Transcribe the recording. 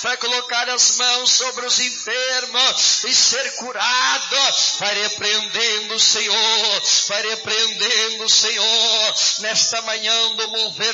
vai colocar as mãos sobre os enfermos e ser curado. Vai repreendendo, Senhor, nesta manhã do mover